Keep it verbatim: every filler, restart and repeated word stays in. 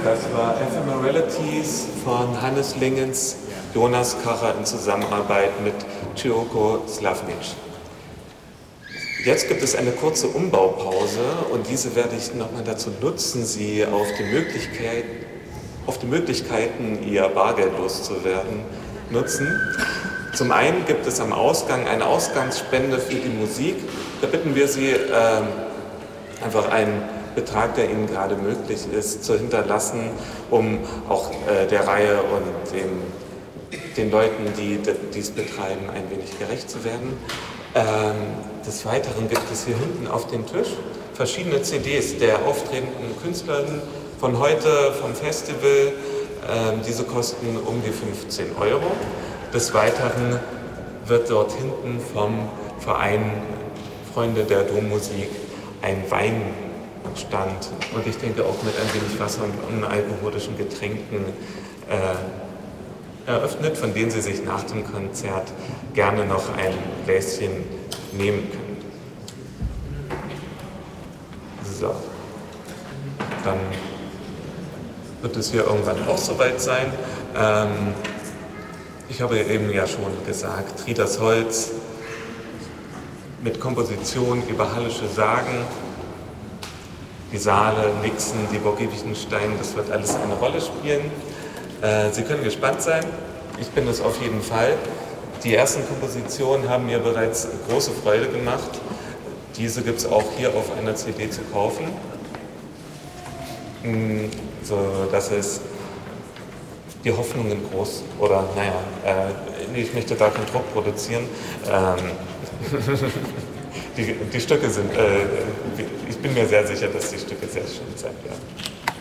Das war Ephemeralities von Hannes Lingens, Jonas Kacher in Zusammenarbeit mit Cyoko Slavnic. Jetzt gibt es eine kurze Umbaupause und diese werde ich nochmal dazu nutzen, Sie auf die, Möglichkeit, auf die Möglichkeiten, Ihr Bargeld loszuwerden, nutzen. Zum einen gibt es am Ausgang eine Ausgangsspende für die Musik. Da bitten wir Sie, äh, einfach einen Betrag, der Ihnen gerade möglich ist, zu hinterlassen, um auch äh, der Reihe und dem, den Leuten, die dies betreiben, ein wenig gerecht zu werden. Ähm, des Weiteren gibt es hier hinten auf dem Tisch verschiedene C Ds der auftretenden Künstlerinnen von heute, vom Festival. Ähm, diese kosten um die fünfzehn Euro. Des Weiteren wird dort hinten vom Verein Freunde der Dommusik ein Weinstand und ich denke auch mit ein wenig Wasser und unalkoholischen Getränken äh, eröffnet, von denen Sie sich nach dem Konzert gerne noch ein Gläschen nehmen können. So, dann wird es hier irgendwann auch soweit sein. Ähm, ich habe eben ja schon gesagt, Tridas Holz mit Komposition über hallische Sagen, die Saale, Nixen, die Burg Wittgenstein, das wird alles eine Rolle spielen. Äh, Sie können gespannt sein, ich bin es auf jeden Fall. Die ersten Kompositionen haben mir bereits große Freude gemacht. Diese gibt es auch hier auf einer C D zu kaufen. So, das ist die Hoffnungen groß, oder naja, äh, ich möchte da keinen Druck produzieren. Ähm, die, die Stücke sind, äh, ich bin mir sehr sicher, dass die Stücke sehr schön sein werden.